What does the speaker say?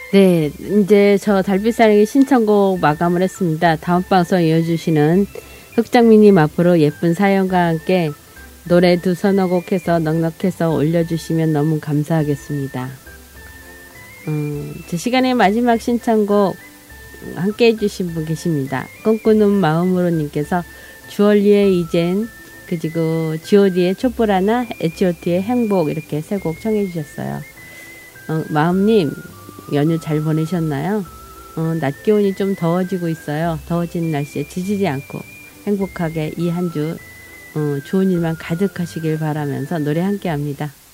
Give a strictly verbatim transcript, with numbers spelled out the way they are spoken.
네, 이제 저 달빛사랑의 신청곡 마감을 했습니다. 다음 방송 이어주시는 흑장미님 앞으로 예쁜 사연과 함께 노래 두 서너 곡 해서 넉넉해서 올려주시면 너무 감사하겠습니다. 음, 제 시간의 마지막 신청곡 함께 해주신 분 계십니다. 꿈꾸는 마음으로 님께서 주얼리의 이젠, 그리고 지오디의 촛불하나, 에치오티의 행복 이렇게 세 곡 청해 주셨어요. 어, 마음님 연휴 잘 보내셨나요? 어, 낮 기온이 좀 더워지고 있어요. 더워지는 날씨에 지치지 않고 행복하게 이 한 주 어, 좋은 일만 가득하시길 바라면서 노래 함께 합니다.